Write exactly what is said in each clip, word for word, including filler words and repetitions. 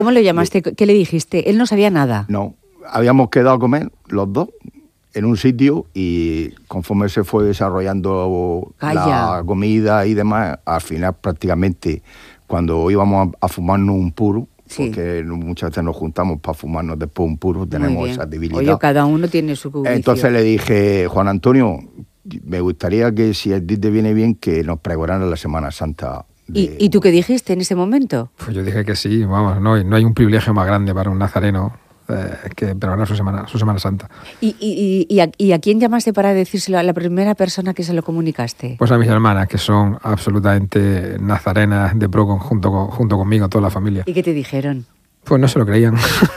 ¿Cómo lo llamaste? ¿Qué le dijiste? Él no sabía nada. No, habíamos quedado a comer los dos en un sitio y conforme se fue desarrollando Calla. la comida y demás, al final prácticamente cuando íbamos a, a fumarnos un puro, sí. porque muchas veces nos juntamos para fumarnos después un puro, tenemos esa debilidad. Oye, cada uno tiene su vicio. Entonces le dije, Juan Antonio, me gustaría que si a ti te viene bien que nos pregonaran la Semana Santa. De... ¿Y, ¿Y tú qué dijiste en ese momento? Pues yo dije que sí, vamos, no, no hay un privilegio más grande para un nazareno eh, que pregonar su semana, su Semana Santa. ¿Y, y, y, a, ¿Y a quién llamaste para decírselo a la primera persona que se lo comunicaste? Pues a mis hermanas, que son absolutamente nazarenas de pro junto, con, junto conmigo, toda la familia. ¿Y qué te dijeron? Pues no se lo creían.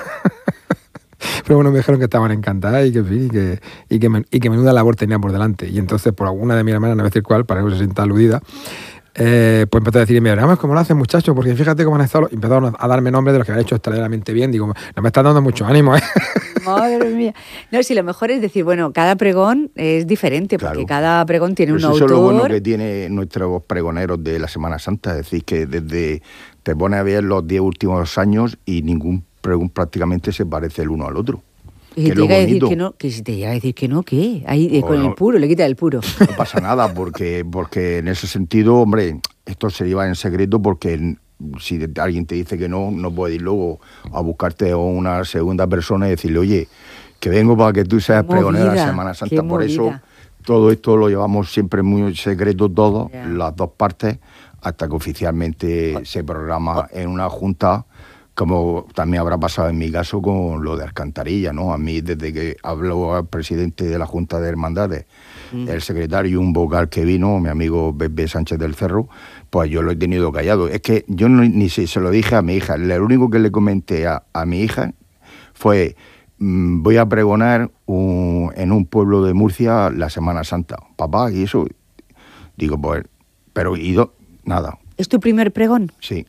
Pero bueno, me dijeron que estaban encantadas y que, y que, y que, y que menuda labor tenía por delante. Y entonces, por alguna de mis hermanas, no voy a decir cuál, para que no se sienta aludida, Eh, pues empezó a decirme, vamos, ¿cómo lo hacen, muchachos? Porque fíjate cómo han estado. Y empezaron a darme nombres de los que han hecho extraordinariamente bien. Digo, no me están dando mucho ánimo, ¿eh? Madre mía. No, si lo mejor es decir, bueno, cada pregón es diferente, porque claro, cada pregón tiene pues un eso autor. Eso es lo bueno que tienen nuestros pregoneros de la Semana Santa. Es decir, que desde te pones a ver los diez últimos años y ningún pregón prácticamente se parece el uno al otro. Y si te llega a decir que no, que si te llega a decir que no, ¿qué? Ahí eh, con no, el puro, le quita el puro. No pasa nada, porque, porque en ese sentido, hombre, esto se lleva en secreto porque si alguien te dice que no, no puedes ir luego a buscarte a una segunda persona y decirle, oye, que vengo para que tú seas pregonera de la Semana Santa. Por eso todo esto lo llevamos siempre muy secreto todo, yeah. las dos partes, hasta que oficialmente se programa en una junta, como también habrá pasado en mi caso con lo de Alcantarilla, ¿no? A mí, desde que habló al presidente de la Junta de Hermandades, mm. el secretario y un vocal que vino, mi amigo Bebé Sánchez del Cerro, pues yo lo he tenido callado. Es que yo no, ni se, se lo dije a mi hija. Lo único que le comenté a, a mi hija fue, mmm, voy a pregonar un, en un pueblo de Murcia la Semana Santa. Papá, y eso, digo, pues, pero y do, nada. ¿Es tu primer pregón? Sí.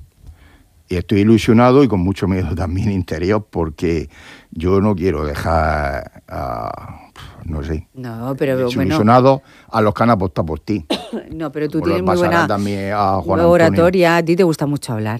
Y estoy ilusionado y con mucho miedo también interior porque yo no quiero dejar a, no sé, no, pero ilusionado bueno, a los que han apostado por ti. No, pero tú tienes muy buena también a Juan oratoria, a ti te gusta mucho hablar.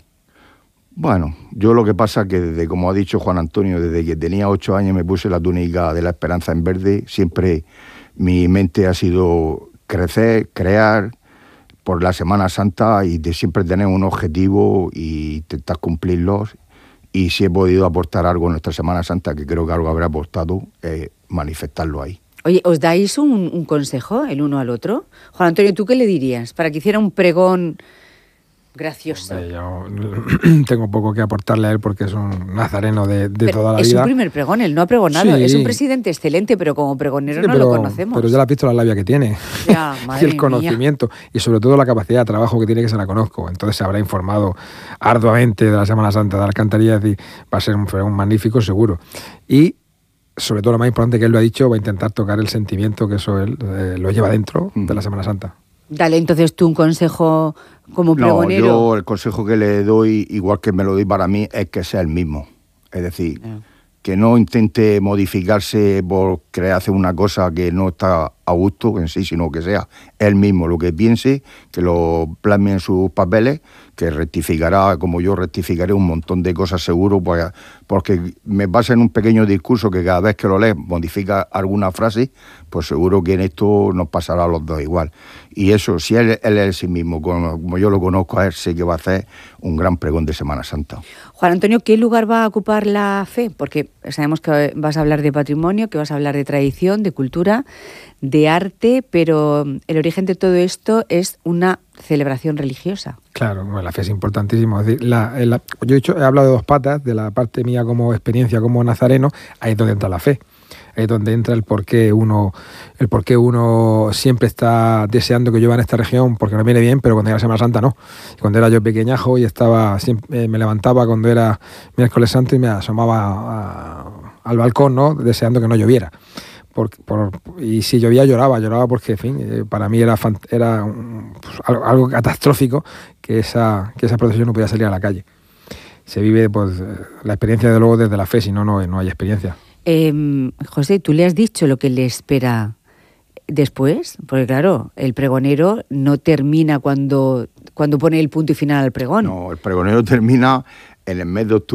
Bueno, yo lo que pasa es que desde, como ha dicho Juan Antonio, desde que tenía ocho años me puse la túnica de la esperanza en verde, siempre mi mente ha sido crecer, crear, por la Semana Santa y de siempre tener un objetivo y intentar cumplirlos. Y si he podido aportar algo en nuestra Semana Santa, que creo que algo habré aportado, eh, manifestarlo ahí. Oye, ¿os dais un, un consejo el uno al otro? Juan Antonio, ¿tú qué le dirías para que hiciera un pregón gracioso? Hombre, yo tengo poco que aportarle a él porque es un nazareno de, de toda la es vida. Es su primer pregón, él no ha pregonado. Sí. Es un presidente excelente, pero como pregonero sí, no pero, lo conocemos. Pero ya la has visto la labia que tiene. Ya, madre y el conocimiento. Mía. Y sobre todo la capacidad de trabajo que tiene, que se la conozco. Entonces se habrá informado arduamente de la Semana Santa de Alcantarilla y va a ser un pregón magnífico, seguro. Y sobre todo lo más importante que él lo ha dicho, va a intentar tocar el sentimiento que eso él eh, lo lleva dentro mm. de la Semana Santa. Dale, entonces tú un consejo como pregonero. No, yo el consejo que le doy, igual que me lo doy para mí, es que sea el mismo. Es decir, yeah. que no intente modificarse por querer hacer una cosa que no está a gusto en sí, sino que sea él mismo lo que piense, que lo plasme en sus papeles, que rectificará, como yo rectificaré un montón de cosas seguro, pues, porque me basa en un pequeño discurso que cada vez que lo lees modifica alguna frase, pues seguro que en esto nos pasará a los dos igual. Y eso, si él, él es el sí mismo, como, como yo lo conozco a él, sé que va a hacer un gran pregón de Semana Santa. Juan Antonio, ¿qué lugar va a ocupar la fe? Porque sabemos que vas a hablar de patrimonio, que vas a hablar de tradición, de cultura, de arte, pero el origen de todo esto es una celebración religiosa. Claro, bueno, la fe es importantísimo. Es decir, la, la, yo he, dicho, he hablado de dos patas, de la parte mía como experiencia como nazareno, ahí es donde entra la fe. Ahí es donde entra el por qué uno, el por qué uno siempre está deseando que llueva en esta región, porque no viene bien, pero cuando era Semana Santa no. Cuando era yo pequeñajo y estaba siempre, me levantaba cuando era miércoles santo y me asomaba a, al balcón, ¿no? Deseando que no lloviera. Por, por, y si llovía lloraba, lloraba porque, en fin, eh, para mí era, era un, pues, algo, algo catastrófico que esa, que esa procesión no podía salir a la calle. Se vive pues la experiencia de luego desde la fe, si no, no, no hay experiencia. Eh, José, ¿tú le has dicho lo que le espera después? Porque claro, el pregonero no termina cuando, cuando pone el punto y final al pregón. No, el pregonero termina en el mes de octubre